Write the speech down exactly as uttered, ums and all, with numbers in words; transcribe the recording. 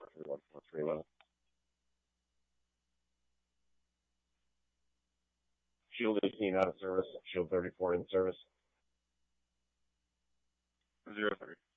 three one four three one. Shield eighteen out of service. Shield thirty-four in service. Zero three.